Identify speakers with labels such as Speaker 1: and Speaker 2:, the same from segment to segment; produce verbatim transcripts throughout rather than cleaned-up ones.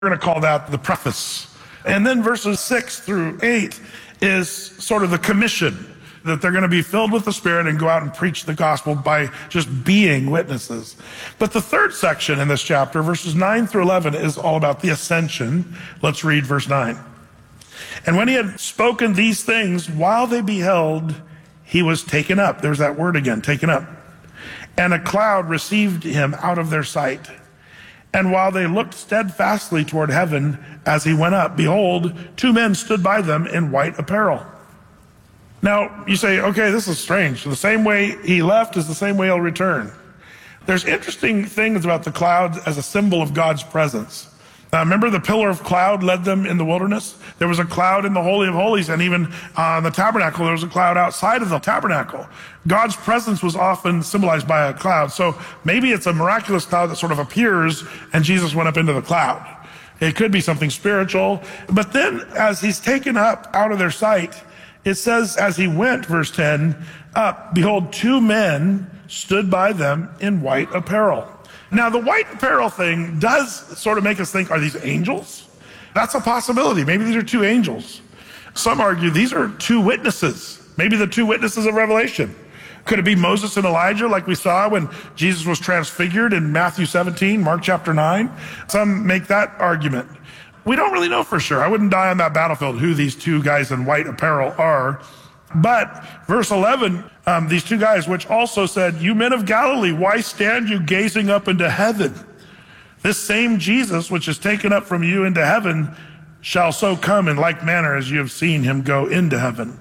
Speaker 1: We're going to call that the preface. And then verses six through eight is sort of the commission, that they're going to be filled with the Spirit and go out and preach the gospel by just being witnesses. But the third section in this chapter, verses nine through eleven, is all about the ascension. Let's read verse nine. And when he had spoken these things, while they beheld, he was taken up. There's that word again, taken up. And a cloud received him out of their sight. And while they looked steadfastly toward heaven as he went up, behold, two men stood by them in white apparel. Now, you say, okay, this is strange. The same way he left is the same way he'll return. There's interesting things about the cloud as a symbol of God's presence. Uh, remember the pillar of cloud led them in the wilderness? There was a cloud in the Holy of Holies, and even uh, in the tabernacle, there was a cloud outside of the tabernacle. God's presence was often symbolized by a cloud. So maybe it's a miraculous cloud that sort of appears, and Jesus went up into the cloud. It could be something spiritual. But then as he's taken up out of their sight, it says, as he went, verse ten, up, behold, two men stood by them in white apparel. Now, the white apparel thing does sort of make us think, are these angels? That's a possibility. Maybe these are two angels. Some argue these are two witnesses. Maybe the two witnesses of Revelation. Could it be Moses and Elijah, like we saw when Jesus was transfigured in Matthew seventeen, Mark chapter nine? Some make that argument. We don't really know for sure. I wouldn't die on that battlefield who these two guys in white apparel are. But verse eleven, um, these two guys, which also said, you men of Galilee, why stand you gazing up into heaven? This same Jesus, which is taken up from you into heaven, shall so come in like manner as you have seen him go into heaven.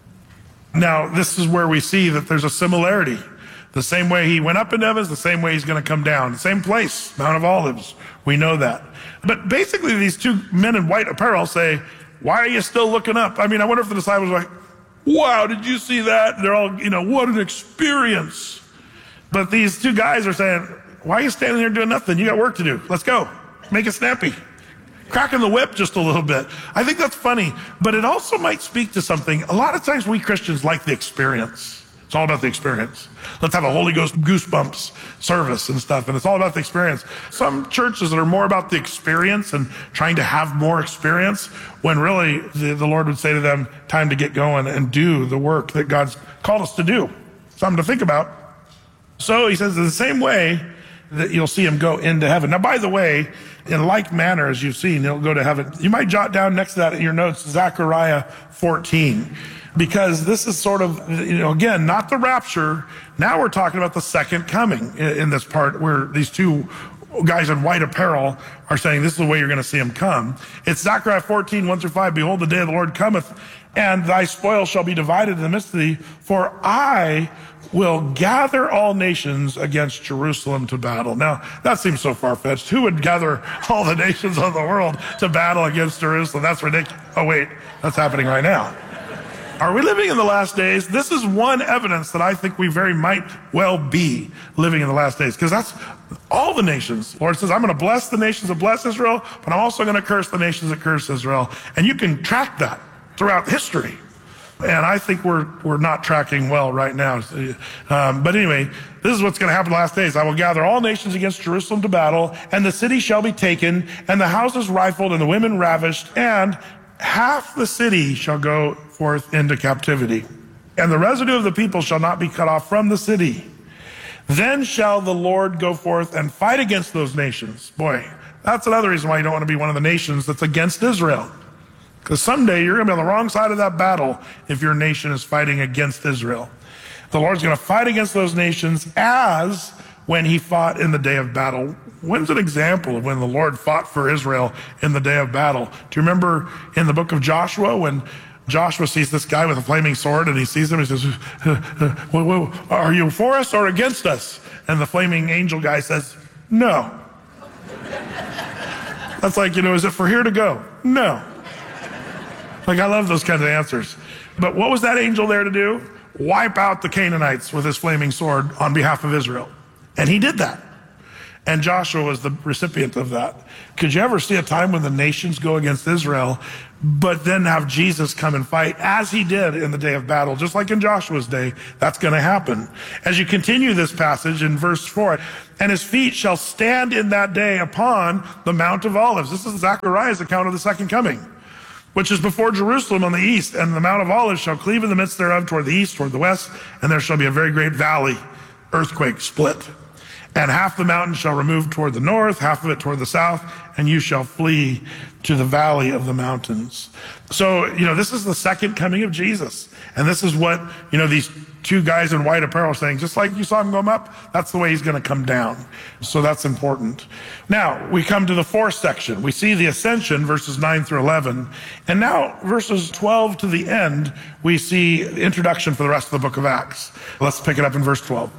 Speaker 1: Now, this is where we see that there's a similarity. The same way he went up into heaven is the same way he's going to come down. The same place, Mount of Olives. We know that. But basically, these two men in white apparel say, why are you still looking up? I mean, I wonder if the disciples were like, wow, did you see that? And they're all, you know, what an experience. But these two guys are saying, why are you standing there doing nothing? You got work to do. Let's go. Make it snappy. Cracking the whip just a little bit. I think that's funny, but it also might speak to something. A lot of times we Christians like the experience. It's all about the experience. Let's have a Holy Ghost goosebumps service and stuff, and it's all about the experience. Some churches that are more about the experience and trying to have more experience, when really the, the Lord would say to them, time to get going and do the work that God's called us to do. Something to think about. So he says, in the same way that you'll see him go into heaven. Now, by the way, in like manner as you've seen, he'll go to heaven. You might jot down next to that in your notes, Zechariah fourteen. Because this is sort of, you know, again, not the rapture. Now we're talking about the second coming in, in this part where these two guys in white apparel are saying this is the way you're going to see him come. It's Zechariah fourteen, one through five. Behold, the day of the Lord cometh, and thy spoil shall be divided in the midst of thee. For I will gather all nations against Jerusalem to battle. Now, that seems so far-fetched. Who would gather all the nations of the world to battle against Jerusalem? That's ridiculous. Oh, wait, that's happening right now. Are we living in the last days? This is one evidence that I think we very might well be living in the last days, because that's all the nations. The Lord says, I'm going to bless the nations that bless Israel, but I'm also going to curse the nations that curse Israel. And you can track that throughout history. And I think we're we're not tracking well right now. Um, but anyway, this is what's going to happen in the last days. I will gather all nations against Jerusalem to battle, and the city shall be taken, and the houses rifled, and the women ravished, and half the city shall go forth into captivity, and the residue of the people shall not be cut off from the city. Then shall the Lord go forth and fight against those nations. Boy, that's another reason why you don't want to be one of the nations that's against Israel. Because someday you're going to be on the wrong side of that battle if your nation is fighting against Israel. The Lord's going to fight against those nations as when he fought in the day of battle. When's an example of when the Lord fought for Israel in the day of battle? Do you remember in the book of Joshua when Joshua sees this guy with a flaming sword and he sees him, he says, are you for us or against us? And the flaming angel guy says, no. That's like, you know, is it for here to go? No. Like, I love those kinds of answers. But what was that angel there to do? Wipe out the Canaanites with his flaming sword on behalf of Israel. And he did that. And Joshua was the recipient of that. Could you ever see a time when the nations go against Israel, but then have Jesus come and fight as he did in the day of battle, just like in Joshua's day? That's going to happen. As you continue this passage in verse four, and his feet shall stand in that day upon the Mount of Olives. This is Zechariah's account of the second coming, which is before Jerusalem on the east, and the Mount of Olives shall cleave in the midst thereof toward the east, toward the west, and there shall be a very great valley, earthquake, split. And half the mountain shall remove toward the north, half of it toward the south, and you shall flee to the valley of the mountains. So, you know, this is the second coming of Jesus. And this is what, you know, these two guys in white apparel are saying, just like you saw him come up, that's the way he's going to come down. So that's important. Now, we come to the fourth section. We see the ascension, verses nine through eleven. And now, verses twelve to the end, we see the introduction for the rest of the book of Acts. Let's pick it up in verse twelve.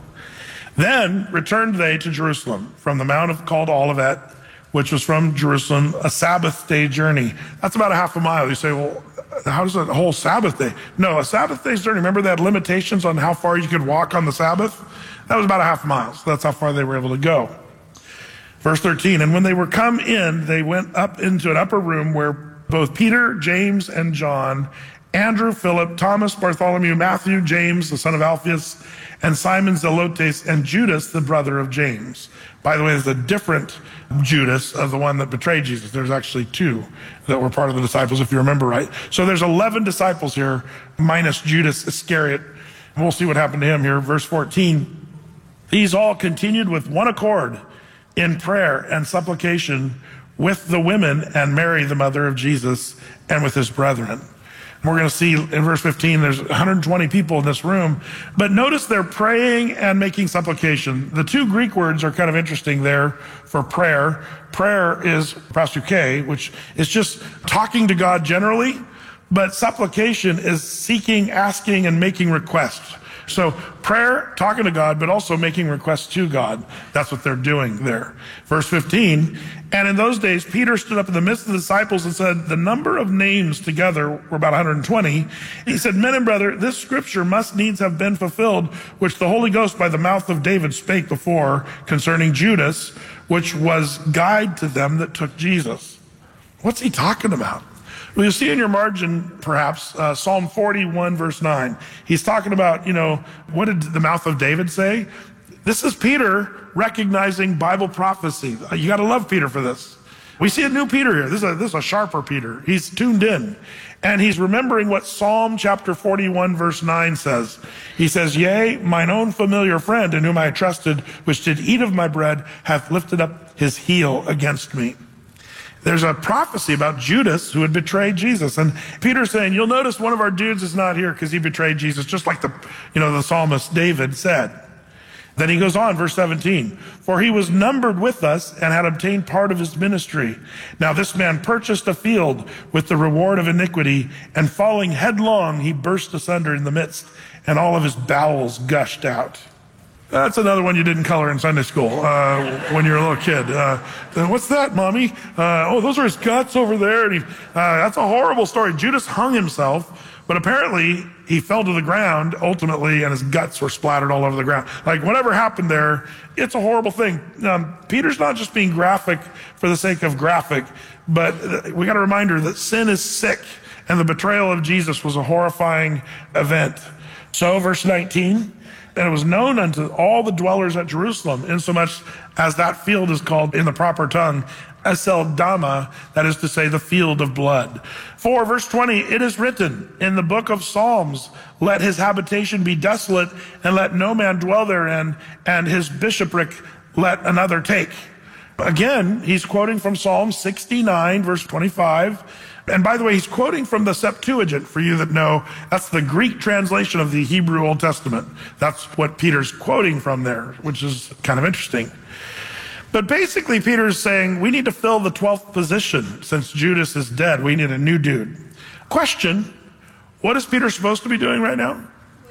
Speaker 1: Then returned they to Jerusalem from the Mount of called Olivet, which was from Jerusalem a Sabbath day journey. That's about a half a mile. You say, well, how does a whole Sabbath day? No, a Sabbath day's journey. Remember they had limitations on how far you could walk on the Sabbath? That was about a half a mile. So that's how far they were able to go. Verse thirteen, and when they were come in, they went up into an upper room where both Peter, James, and John, Andrew, Philip, Thomas, Bartholomew, Matthew, James, the son of Alphaeus, and Simon Zelotes, and Judas, the brother of James. By the way, there's a different Judas of the one that betrayed Jesus. There's actually two that were part of the disciples, if you remember right. So there's eleven disciples here, minus Judas Iscariot. We'll see what happened to him here. Verse fourteen, these all continued with one accord in prayer and supplication with the women and Mary, the mother of Jesus, and with his brethren. We're going to see in verse fifteen, there's one hundred twenty people in this room. But notice they're praying and making supplication. The two Greek words are kind of interesting there for prayer. Prayer is prasuke, which is just talking to God generally. But supplication is seeking, asking, and making requests. So prayer, talking to God, but also making requests to God. That's what they're doing there. Verse fifteen, and in those days, Peter stood up in the midst of the disciples and said, the number of names together were about one hundred twenty. He said, men and brethren, this scripture must needs have been fulfilled, which the Holy Ghost by the mouth of David spake before concerning Judas, which was guide to them that took Jesus. What's he talking about? Well, you'll see in your margin, perhaps, uh, Psalm forty-one, verse nine. He's talking about, you know, what did the mouth of David say? This is Peter recognizing Bible prophecy. You got to love Peter for this. We see a new Peter here. This is a, this is a sharper Peter. He's tuned in. And he's remembering what Psalm chapter forty-one, verse nine says. He says, yea, mine own familiar friend in whom I trusted, which did eat of my bread, hath lifted up his heel against me. There's a prophecy about Judas who had betrayed Jesus. And Peter's saying, you'll notice one of our dudes is not here because he betrayed Jesus, just like the, you know, the psalmist David said. Then he goes on, verse seventeen, for he was numbered with us and had obtained part of his ministry. Now this man purchased a field with the reward of iniquity, and falling headlong, he burst asunder in the midst, and all of his bowels gushed out. That's another one you didn't color in Sunday school uh, when you were a little kid. Uh, what's that, Mommy? Uh, oh, those are his guts over there. And he, uh, that's a horrible story. Judas hung himself, but apparently he fell to the ground ultimately, and his guts were splattered all over the ground. Like whatever happened there, it's a horrible thing. Um, Peter's not just being graphic for the sake of graphic, but we got a reminder that sin is sick, and the betrayal of Jesus was a horrifying event. So verse nineteen, and it was known unto all the dwellers at Jerusalem, insomuch as that field is called in the proper tongue, Aceldama, that is to say, the field of blood. For, verse twenty, it is written in the book of Psalms, let his habitation be desolate, and let no man dwell therein, and his bishopric let another take. Again, he's quoting from Psalm sixty-nine, verse twenty-five. And by the way, he's quoting from the Septuagint, for you that know. That's the Greek translation of the Hebrew Old Testament. That's what Peter's quoting from there, which is kind of interesting. But basically, Peter's saying, we need to fill the twelfth position. Since Judas is dead, we need a new dude. Question, what is Peter supposed to be doing right now?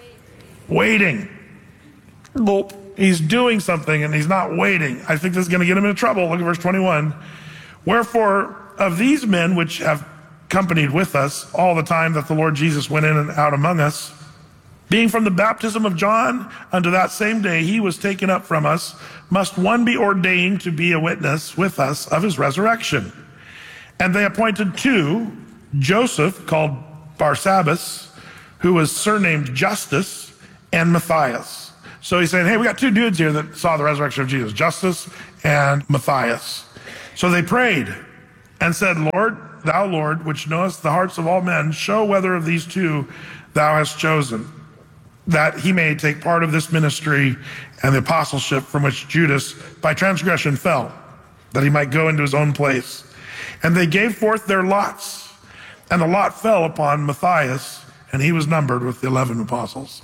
Speaker 1: Waiting. Waiting. He's doing something, and he's not waiting. I think this is going to get him into trouble. Look at verse twenty-one. Wherefore, of these men which have companied with us all the time that the Lord Jesus went in and out among us, Being from the baptism of John unto that same day he was taken up from us, must one be ordained to be a witness with us of his resurrection. And they appointed two, Joseph, called Barsabbas, who was surnamed Justus, and Matthias. So he's saying, hey, we got two dudes here that saw the resurrection of Jesus, Justus and Matthias. So they prayed and said, Lord, thou Lord, which knowest the hearts of all men, show whether of these two thou hast chosen, that he may take part of this ministry and the apostleship from which Judas by transgression fell, that he might go into his own place. And they gave forth their lots, and the lot fell upon Matthias, and he was numbered with the eleven apostles.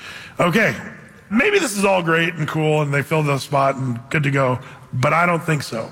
Speaker 1: Okay, maybe this is all great and cool, and they filled the spot and good to go, but I don't think so.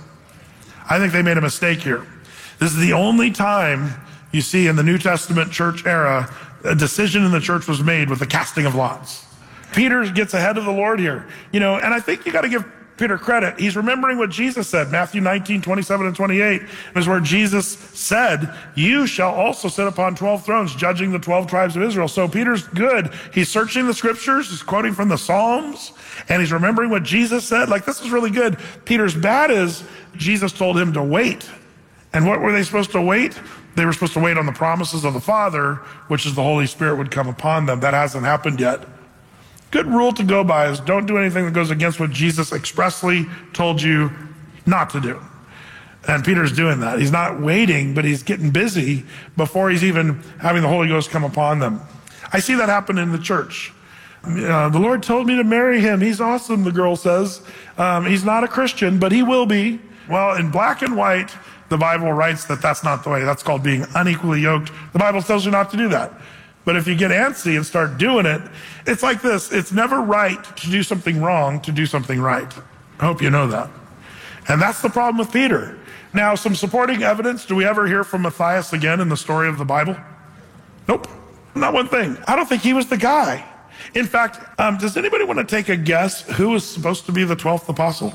Speaker 1: I think they made a mistake here. This is the only time you see in the New Testament church era a decision in the church was made with the casting of lots. Peter gets ahead of the Lord here, you know, and I think you got to give Peter credit. He's remembering what Jesus said. Matthew nineteen, twenty-seven and twenty-eight is where Jesus said, you shall also sit upon twelve thrones, judging the twelve tribes of Israel. So Peter's good. He's searching the scriptures. He's quoting from the Psalms, and he's remembering what Jesus said. Like, this is really good. Peter's bad is Jesus told him to wait. And what were they supposed to wait? They were supposed to wait on the promises of the Father, which is the Holy Spirit would come upon them. That hasn't happened yet. Good rule to go by is don't do anything that goes against what Jesus expressly told you not to do. And Peter's doing that. He's not waiting, but he's getting busy before he's even having the Holy Ghost come upon them. I see that happen in the church. Uh, the Lord told me to marry him. He's awesome, the girl says. Um, he's not a Christian, but he will be. Well, in black and white, the Bible writes that that's not the way. That's called being unequally yoked. The Bible tells you not to do that. But if you get antsy and start doing it, it's like this. It's never right to do something wrong to do something right. I hope you know that. And that's the problem with Peter. Now, some supporting evidence. Do we ever hear from Matthias again in the story of the Bible? Nope. Not one thing. I don't think he was the guy. In fact, um, does anybody want to take a guess who was supposed to be the twelfth apostle?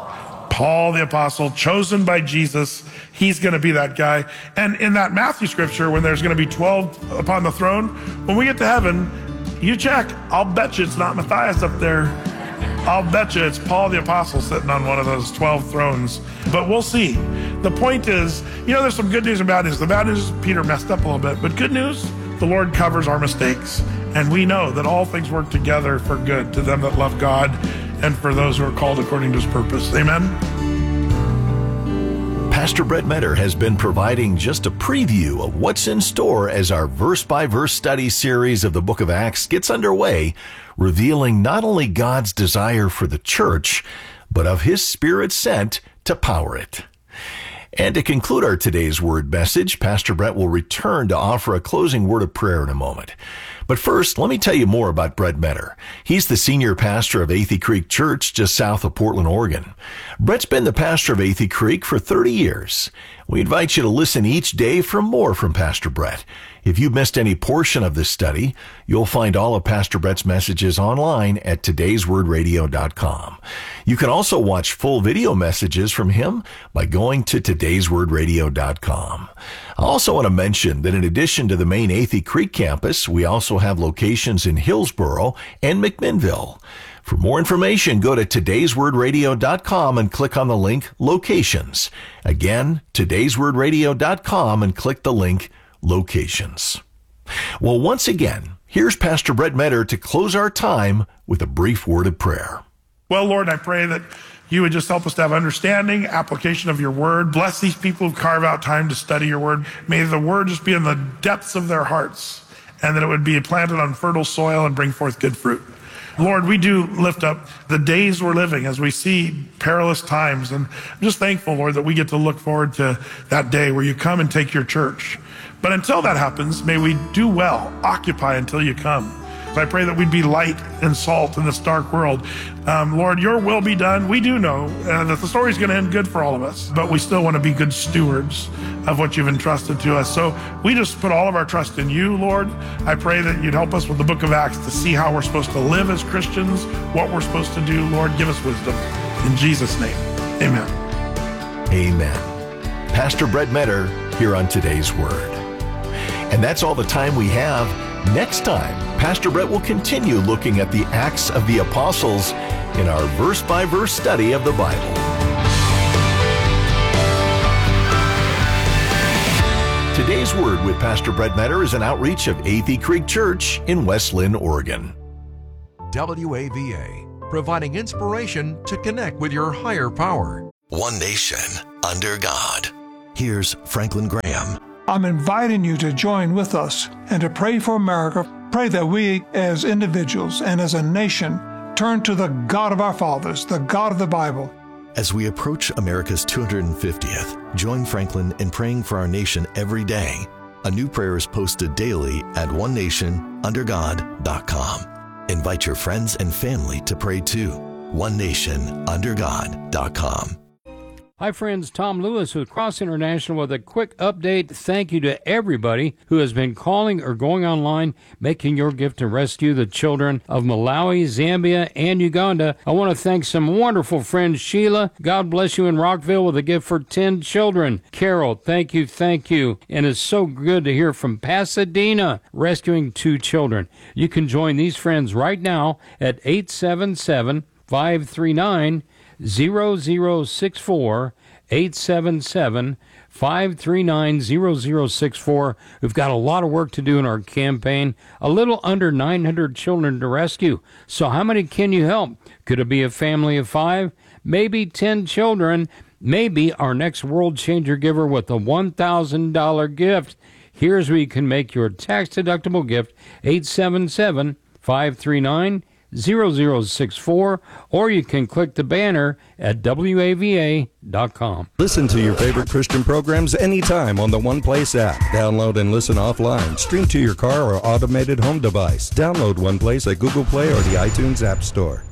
Speaker 1: Paul the apostle, chosen by Jesus. He's going to be that guy. And in that Matthew scripture, when there's going to be twelve upon the throne, when we get to heaven, you check. I'll bet you it's not Matthias up there. I'll bet you it's Paul the apostle sitting on one of those twelve thrones. But we'll see. The point is, you know, there's some good news and bad news. The bad news is Peter messed up a little bit. But good news, the Lord covers our mistakes. And we know that all things work together for good to them that love God and for those who are called according to his purpose. Amen?
Speaker 2: Pastor Brett Metter has been providing just a preview of what's in store as our verse-by-verse study series of the book of Acts gets underway, revealing not only God's desire for the church, but of his Spirit sent to power it. And to conclude our today's word message, Pastor Brett will return to offer a closing word of prayer in a moment. But first, let me tell you more about Brett Metter. He's the senior pastor of Athey Creek Church just south of Portland, Oregon. Brett's been the pastor of Athey Creek for thirty years. We invite you to listen each day for more from Pastor Brett. If you missed any portion of this study, you'll find all of Pastor Brett's messages online at todays word radio dot com. You can also watch full video messages from him by going to todays word radio dot com. I also want to mention that in addition to the main Athey Creek campus, we also have locations in Hillsboro and McMinnville. For more information, go to todays word radio dot com and click on the link Locations. Again, todays word radio dot com and click the link Locations. Well, once again, here's Pastor Brett Metter to close our time with a brief word of prayer.
Speaker 1: Well, Lord, I pray that you would just help us to have understanding, application of your word. Bless these people who carve out time to study your word. May the word just be in the depths of their hearts, and that it would be planted on fertile soil and bring forth good fruit. Lord, we do lift up the days we're living as we see perilous times. And I'm just thankful, Lord, that we get to look forward to that day where you come and take your church. But until that happens, may we do well, occupy until you come. I pray that we'd be light and salt in this dark world. Um, Lord, your will be done. We do know uh, that the story's going to end good for all of us, but we still want to be good stewards of what you've entrusted to us. So we just put all of our trust in you, Lord. I pray that you'd help us with the book of Acts to see how we're supposed to live as Christians, what we're supposed to do. Lord, give us wisdom. In Jesus' name, amen.
Speaker 2: Amen. Pastor Brett Metter here on Today's Word. And that's all the time we have. Next time, Pastor Brett will continue looking at the Acts of the Apostles in our verse-by-verse study of the Bible. Today's Word with Pastor Brett Metter is an outreach of Athey Creek Church in West Lynn, Oregon.
Speaker 3: W A V A, providing inspiration to connect with your higher power.
Speaker 4: One nation under God. Here's Franklin Graham.
Speaker 5: I'm inviting you to join with us and to pray for America. Pray that we as individuals and as a nation turn to the God of our fathers, the God of the Bible.
Speaker 4: As we approach America's two hundred fiftieth, join Franklin in praying for our nation every day. A new prayer is posted daily at one nation under god dot com. Invite your friends and family to pray too. one nation under god dot com.
Speaker 6: Hi friends, Tom Lewis with Cross International with a quick update. Thank you to everybody who has been calling or going online, making your gift to rescue the children of Malawi, Zambia, and Uganda. I want to thank some wonderful friends. Sheila, God bless you in Rockville with a gift for ten children. Carol, thank you, thank you. And it's so good to hear from Pasadena, rescuing two children. You can join these friends right now at eight seven seven, five three nine, zero zero six four, eight seven seven, five three nine, zero zero six four. We've got a lot of work to do in our campaign. A little under nine hundred children to rescue. So how many can you help? Could it be a family of five? Maybe ten children. Maybe our next World Changer giver with a one thousand dollars gift. Here's where you can make your tax-deductible gift, eight seven seven, five three nine, zero zero six four, or you can click the banner at W A V A dot com.
Speaker 7: Listen to your favorite Christian programs anytime on the One Place app. Download and listen offline. Stream to your car or automated home device. Download One Place at Google Play or the iTunes App Store.